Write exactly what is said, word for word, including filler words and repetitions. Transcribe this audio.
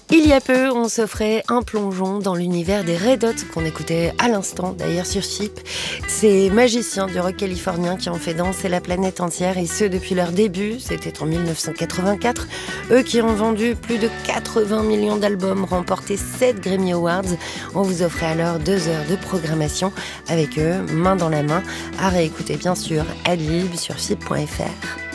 Il y a peu, on s'offrait un plongeon dans l'univers des Red Hot, qu'on écoutait à l'instant d'ailleurs sur Chip. Ces magiciens du rock californien qui ont fait danser la planète entière, et ce depuis leur début, c'était en dix-neuf cent quatre-vingt-quatre. Eux qui ont vendu plus de quatre-vingts millions d'albums, remporté sept Grammy Awards. On vous offrait alors deux heures de programmation avec eux, main dans la main, à réécouter bien sûr Adlib sur chip point f r.